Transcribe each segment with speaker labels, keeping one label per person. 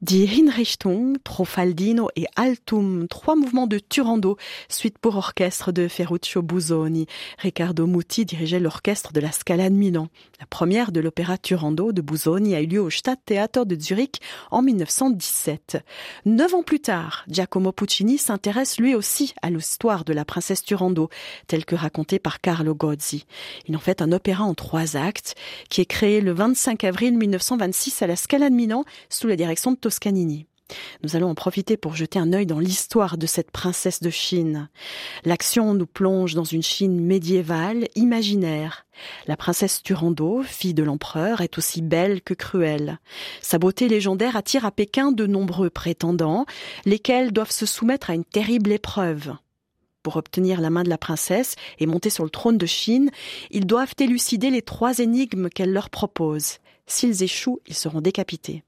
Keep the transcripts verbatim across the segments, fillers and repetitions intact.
Speaker 1: Die Hinrichtung, Trofaldino et Altum, trois mouvements de Turandot, suite pour orchestre de Ferruccio Busoni. Riccardo Muti dirigeait l'orchestre de la Scala de Milan. La première de l'opéra Turandot de Busoni a eu lieu au Stadttheater de Zurich en mille neuf cent dix-sept. Neuf ans plus tard, Giacomo Puccini s'intéresse lui aussi à l'histoire de la princesse Turandot, telle que racontée par Carlo Gozzi. Il en fait un opéra en trois actes, qui est créé le vingt-cinq avril mille neuf cent vingt-six à la Scala de Milan, sous la direction de Toscanini. Nous allons en profiter pour jeter un œil dans l'histoire de cette princesse de Chine. L'action nous plonge dans une Chine médiévale, imaginaire. La princesse Turandot, fille de l'empereur, est aussi belle que cruelle. Sa beauté légendaire attire à Pékin de nombreux prétendants, lesquels doivent se soumettre à une terrible épreuve. Pour obtenir la main de la princesse et monter sur le trône de Chine, ils doivent élucider les trois énigmes qu'elle leur propose. S'ils échouent, ils seront décapités.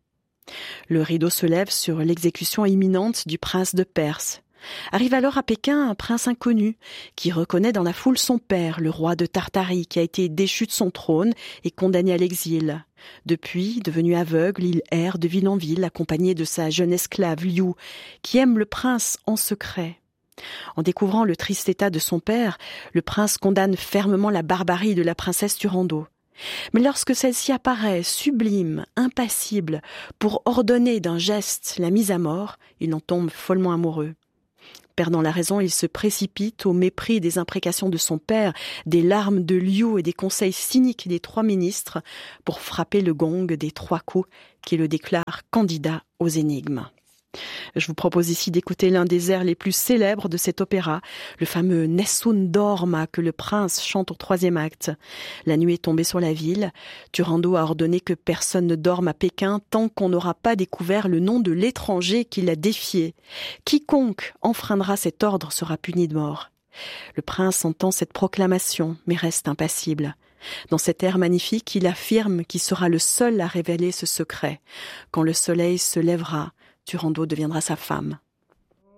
Speaker 1: Le rideau se lève sur l'exécution imminente du prince de Perse. Arrive alors à Pékin un prince inconnu, qui reconnaît dans la foule son père, le roi de Tartarie, qui a été déchu de son trône et condamné à l'exil. Depuis, devenu aveugle, il erre de ville en ville, accompagné de sa jeune esclave Liu, qui aime le prince en secret. En découvrant le triste état de son père, le prince condamne fermement la barbarie de la princesse Turandot. Mais lorsque celle-ci apparaît, sublime, impassible, pour ordonner d'un geste la mise à mort, il en tombe follement amoureux. Perdant la raison, il se précipite au mépris des imprécations de son père, des larmes de Liu et des conseils cyniques des trois ministres pour frapper le gong des trois coups qui le déclarent candidat aux énigmes. Je vous propose ici d'écouter l'un des airs les plus célèbres de cet opéra, le fameux Nessun dorma que le prince chante au troisième acte. La nuit est tombée sur la ville. Turandot a ordonné que personne ne dorme à Pékin tant qu'on n'aura pas découvert le nom de l'étranger qui l'a défié. Quiconque enfreindra cet ordre sera puni de mort. Le prince entend cette proclamation, mais reste impassible. Dans cet air magnifique, il affirme qu'il sera le seul à révéler ce secret. Quand le soleil se lèvera, Turandot deviendra sa femme.